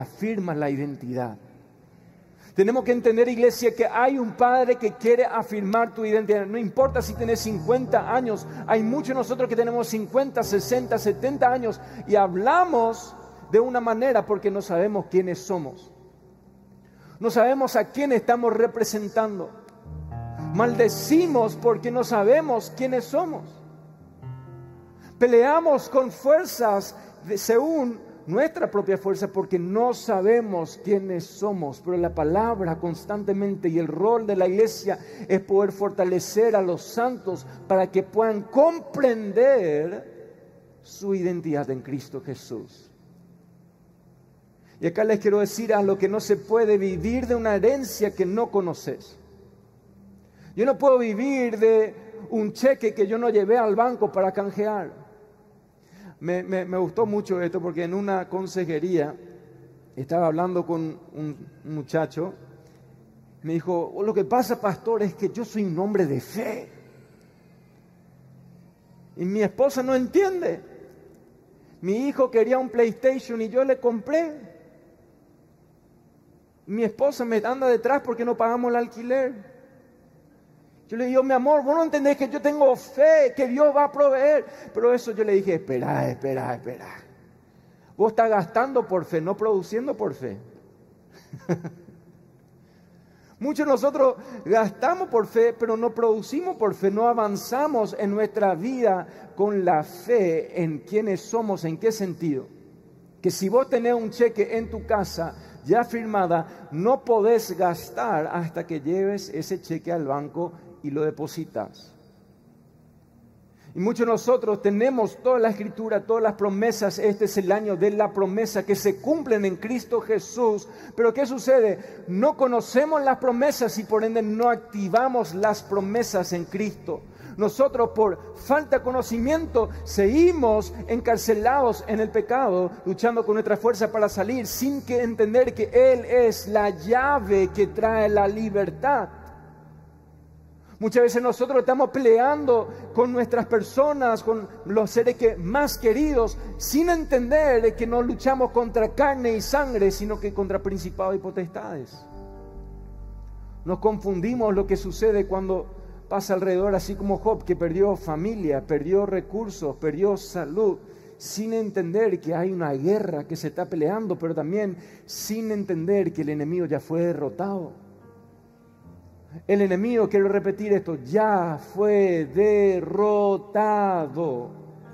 afirma la identidad. Tenemos que entender, iglesia, que hay un Padre que quiere afirmar tu identidad. No importa si tienes 50 años, hay muchos de nosotros que tenemos 50, 60, 70 años y hablamos de una manera porque no sabemos quiénes somos. No sabemos a quién estamos representando. Maldecimos porque no sabemos quiénes somos. Peleamos con fuerzas según nuestra propia fuerza porque no sabemos quiénes somos. Pero la palabra constantemente y el rol de la iglesia es poder fortalecer a los santos para que puedan comprender su identidad en Cristo Jesús. Y acá les quiero decir a lo que no se puede vivir de una herencia que no conoces. Yo no puedo vivir de un cheque que yo no llevé al banco para canjear. Me gustó mucho esto porque en una consejería estaba hablando con un muchacho. Me dijo, lo que pasa, pastor, es que yo soy un hombre de fe. Y mi esposa no entiende. Mi hijo quería un PlayStation y yo le compré. Mi esposa me anda detrás porque no pagamos el alquiler. Yo le digo, mi amor, vos no entendés que yo tengo fe, que Dios va a proveer. Pero eso yo le dije, espera. Vos estás gastando por fe, no produciendo por fe. Muchos de nosotros gastamos por fe, pero no producimos por fe. No avanzamos en nuestra vida con la fe en quiénes somos, en qué sentido. Que si vos tenés un cheque en tu casa ya firmada, no podés gastar hasta que lleves ese cheque al banco y lo depositas. Y muchos de nosotros tenemos toda la escritura, todas las promesas. Este es el año de la promesa que se cumplen en Cristo Jesús. Pero ¿qué sucede? No conocemos las promesas y por ende no activamos las promesas en Cristo. Nosotros por falta de conocimiento seguimos encarcelados en el pecado, luchando con nuestra fuerza para salir, sin que entender que Él es la llave que trae la libertad. Muchas veces nosotros estamos peleando con nuestras personas, con los seres más queridos, sin entender que no luchamos contra carne y sangre, sino que contra principados y potestades. Nos confundimos lo que sucede cuando pasa alrededor, así como Job, que perdió familia, perdió recursos, perdió salud, sin entender que hay una guerra que se está peleando, pero también sin entender que el enemigo ya fue derrotado. El enemigo, quiero repetir esto, ya fue derrotado.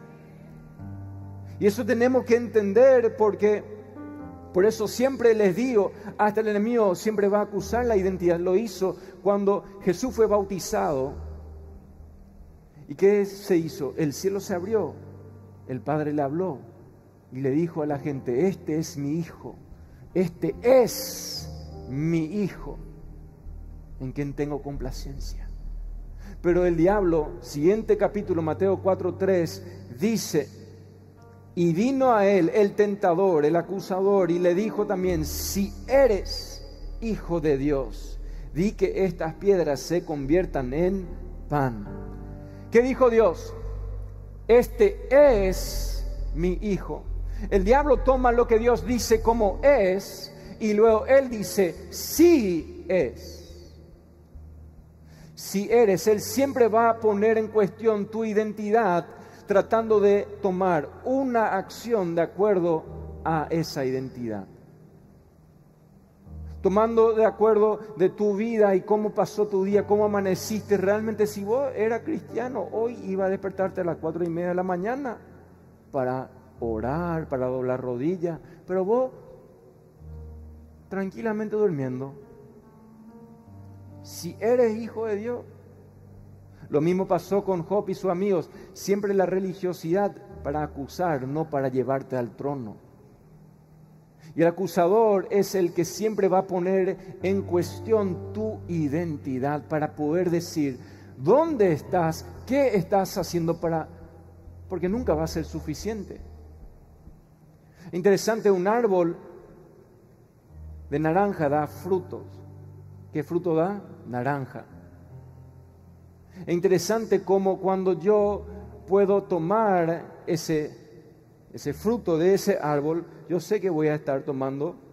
Y eso tenemos que entender porque, por eso siempre les digo, hasta el enemigo siempre va a acusar la identidad. Lo hizo cuando Jesús fue bautizado. ¿Y qué se hizo? El cielo se abrió, el Padre le habló y le dijo a la gente, este es mi hijo, este es mi hijo, en quien tengo complacencia. Pero el diablo, siguiente capítulo, Mateo 4:3, dice, y vino a él el tentador, el acusador, y le dijo también, si eres hijo de Dios, di que estas piedras se conviertan en pan. ¿Qué dijo Dios? Este es mi hijo. El diablo toma lo que Dios dice como es, y luego él dice, sí es. Si eres, Él siempre va a poner en cuestión tu identidad, tratando de tomar una acción de acuerdo a esa identidad. Tomando de acuerdo de tu vida y cómo pasó tu día, cómo amaneciste. Realmente si vos eras cristiano, hoy iba a despertarte a las 4:30 de la mañana para orar, para doblar rodillas. Pero vos, tranquilamente durmiendo. Si eres hijo de Dios. Lo mismo pasó con Job y sus amigos. Siempre la religiosidad para acusar, no para llevarte al trono. Y el acusador es el que siempre va a poner en cuestión tu identidad para poder decir, ¿dónde estás? ¿Qué estás haciendo porque nunca va a ser suficiente? Interesante, un árbol de naranja da frutos. ¿Qué fruto da? Naranja. Es interesante cómo cuando yo puedo tomar ese fruto de ese árbol, yo sé que voy a estar tomando